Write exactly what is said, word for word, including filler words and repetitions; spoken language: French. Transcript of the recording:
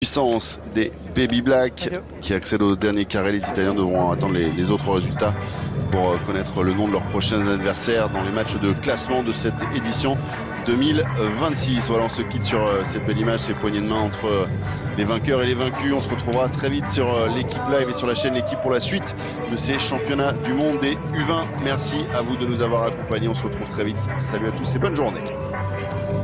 Puissance des Baby Black qui accèdent au dernier carré. Les Italiens devront attendre les, les autres résultats pour euh, connaître le nom de leurs prochains adversaires dans les matchs de classement de cette édition deux mille vingt-six. Voilà, on se quitte sur euh, cette belle image, ces poignées de main entre euh, les vainqueurs et les vaincus. On se retrouvera très vite sur euh, l'équipe live et sur la chaîne L'équipe pour la suite de ces championnats du monde des U vingt. Merci à vous de nous avoir accompagnés. On se retrouve très vite. Salut à tous et bonne journée.